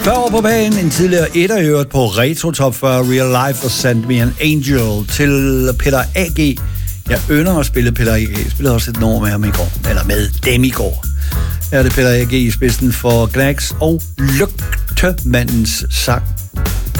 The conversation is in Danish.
Før år på banen, en tidligere etter i øvrigt på Retro Top 40 Real Life og Send Me An Angel til Peter A.G. Jeg ynder at spille Peter A.G. Jeg spillede også et nummer med ham i går, eller med dem i går. Her er det Peter A.G. i spidsen for Gnags og Lygtemandens sang.